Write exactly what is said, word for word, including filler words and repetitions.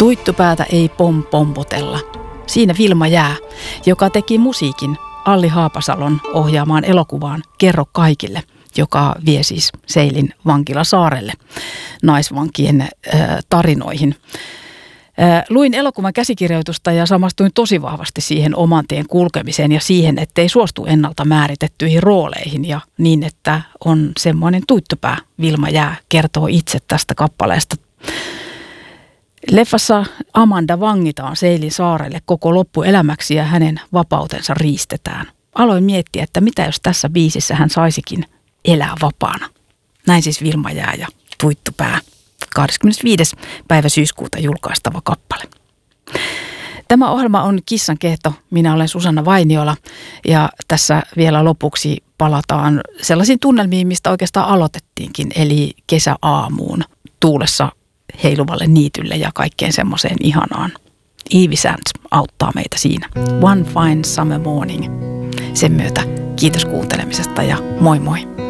Tuittupäätä ei pompompotella. Siinä Vilma Jää, joka teki musiikin Alli Haapasalon ohjaamaan elokuvaan Kerro kaikille, joka vie siis Seilin vankilasaarelle naisvankien äh, tarinoihin. Äh, luin elokuvan käsikirjoitusta ja samastuin tosi vahvasti siihen oman tien kulkemiseen ja siihen, ettei suostu ennalta määritettyihin rooleihin ja niin, että on semmoinen tuittupää. Vilma Jää kertoo itse tästä kappaleesta. Leffassa Amanda vangitaan Seilin saarelle koko loppuelämäksi ja hänen vapautensa riistetään. Aloin miettiä, että mitä jos tässä biisissä hän saisikin elää vapaana. Näin siis Vilma Jää ja Tuittupää. kahdeskymmenesviides päivä syyskuuta julkaistava kappale. Tämä ohjelma on Kissan kehto. Minä olen Susanna Vainiola ja tässä vielä lopuksi palataan sellaisiin tunnelmiin, mistä oikeastaan aloitettiinkin, eli kesäaamuun tuulessa heiluvalle niitylle ja kaikkeen semmoiseen ihanaan. Ivy Sands auttaa meitä siinä. One Fine Summer Morning. Sen myötä kiitos kuuntelemisesta ja moi moi.